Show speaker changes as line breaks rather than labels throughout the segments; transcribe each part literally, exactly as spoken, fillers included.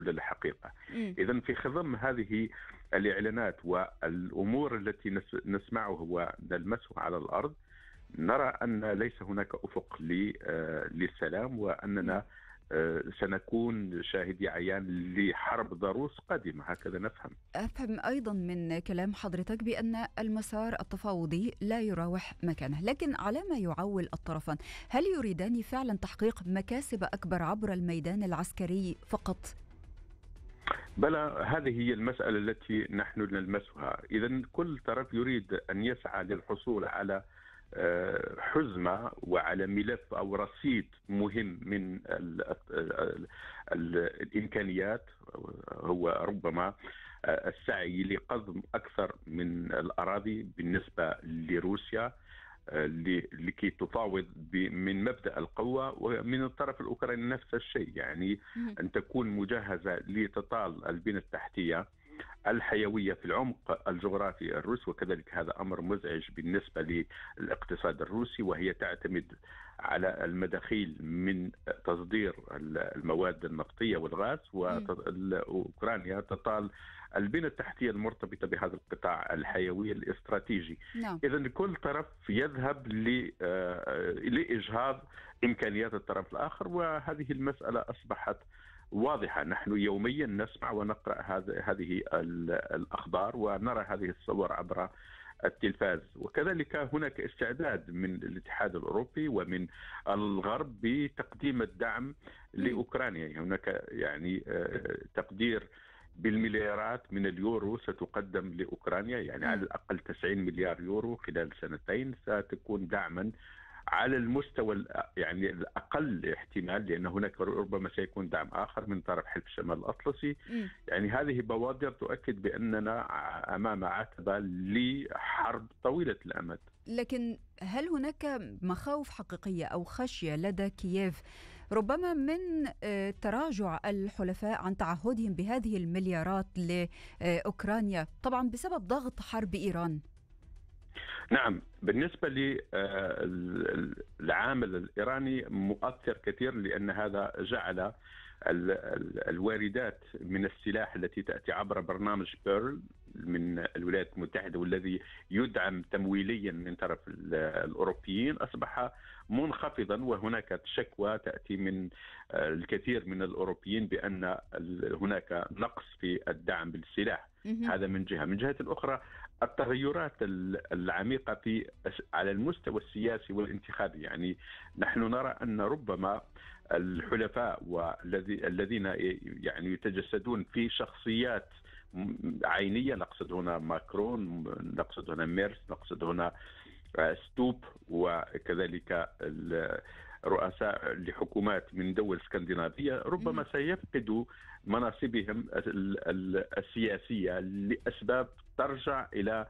الحقيقة. إذن في خضم هذه الإعلانات والأمور التي نسمعه ونلمسه على الأرض، نرى أن ليس هناك أفق للسلام، وأننا سنكون شاهدي عيان لحرب ضروس قادمة، هكذا نفهم.
أفهم أيضا من كلام حضرتك بأن المسار التفاوضي لا يراوح مكانه، لكن على ما يعول الطرفان، هل يريدان فعلا تحقيق مكاسب أكبر عبر الميدان العسكري فقط؟
بلى، هذه هي المسألة التي نحن نلمسها. إذن كل طرف يريد أن يسعى للحصول على حزمة وعلى ملف أو رصيد مهم من ال ال ال ال الإمكانيات، هو ربما السعي لقضم أكثر من الأراضي بالنسبة لروسيا لكي تفاوض من مبدأ القوة، ومن الطرف الأوكراني نفس الشيء، يعني أن تكون مجهزة لتطال البنية التحتية الحيوية في العمق الجغرافي الروسي، وكذلك هذا أمر مزعج بالنسبة للاقتصاد الروسي، وهي تعتمد على المداخيل من تصدير المواد النفطية والغاز، وأوكرانيا تطال البنية التحتية المرتبطة بهذا القطاع الحيوي الاستراتيجي.
نعم.
إذن كل طرف يذهب لإجهاض إمكانيات الطرف الآخر، وهذه المسألة أصبحت واضحة. نحن يوميا نسمع ونقرأ هذه الأخبار ونرى هذه الصور عبر التلفاز، وكذلك هناك استعداد من الاتحاد الأوروبي ومن الغرب بتقديم الدعم لأوكرانيا. هناك يعني تقدير بالمليارات من اليورو ستقدم لأوكرانيا، يعني على الأقل تسعين مليار يورو خلال سنتين ستكون دعما على المستوى يعني الأقل احتمال، لأن هناك ربما سيكون دعم آخر من طرف حلف الشمال الأطلسي. م. يعني هذه بوادر تؤكد بأننا أمام عتبة لحرب طويلة الأمد.
لكن هل هناك مخاوف حقيقية أو خشية لدى كييف ربما من تراجع الحلفاء عن تعهدهم بهذه المليارات لأوكرانيا، طبعا بسبب ضغط حرب إيران؟
نعم، بالنسبة للعامل الإيراني مؤثر كثير، لأن هذا جعل الواردات من السلاح التي تأتي عبر برنامج بيرل من الولايات المتحدة، والذي يدعم تمويليا من طرف الأوروبيين، أصبح منخفضا، وهناك شكوى تأتي من الكثير من الأوروبيين بأن هناك نقص في الدعم بالسلاح. هذا من جهة. من جهة أخرى التغيرات العميقة في على المستوى السياسي والانتخابي، يعني نحن نرى أن ربما الحلفاء والذين يعني يتجسدون في شخصيات عينية، نقصد هنا ماكرون، نقصد هنا ميرس، نقصد هنا ستوب، وكذلك رؤساء لحكومات من دول اسكندنافية، ربما سيفقدوا مناصبهم السياسية لأسباب ترجع إلى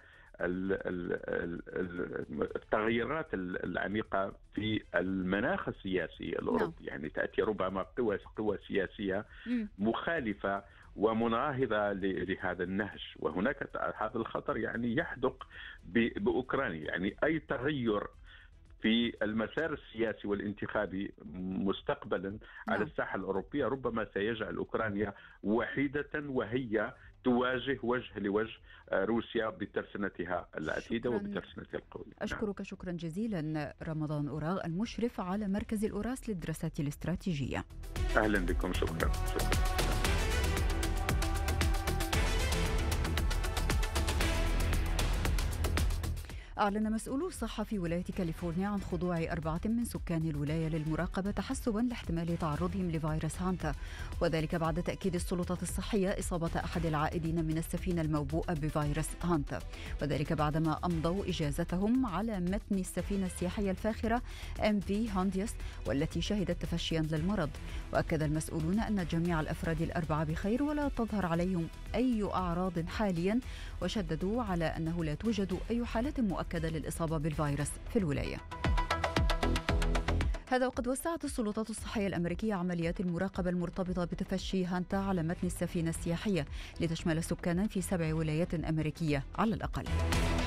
التغيرات العميقة في المناخ السياسي الأوروبي. يعني تأتي ربما قوى قوى سياسية مخالفة ومناهضة لهذا النهج، وهناك هذا الخطر يعني يحدق بأوكرانيا. يعني أي تغير في المسار السياسي والانتخابي مستقبلا نعم. على الساحة الأوروبية ربما سيجعل أوكرانيا وحيدة، وهي تواجه وجه لوجه روسيا بترسنتها العتيدة وبترسنتها القوية.
أشكرك
نعم.
شكرا جزيلا رمضان أوراغ، المشرف على مركز الأوراس للدراسات الاستراتيجية.
أهلا بكم، شكرا, شكرا.
أعلن مسؤولو الصحة في ولاية كاليفورنيا عن خضوع أربعة من سكان الولاية للمراقبة تحسبا لاحتمال تعرضهم لفيروس هانتا، وذلك بعد تأكيد السلطات الصحية إصابة أحد العائدين من السفينة الموبوءة بفيروس هانتا، وذلك بعدما أمضوا إجازتهم على متن السفينة السياحية الفاخرة إم في هانديوس والتي شهدت تفشيا للمرض. وأكد المسؤولون أن جميع الأفراد الأربعة بخير ولا تظهر عليهم أي أعراض حاليا، وشددوا على أنه لا توجد أي حالة مؤكدة للإصابة بالفيروس في الولاية. هذا وقد وسعت السلطات الصحية الأمريكية عمليات المراقبة المرتبطة بتفشي هانتا على متن السفينة السياحية لتشمل سكانا في سبع ولايات أمريكية على الأقل.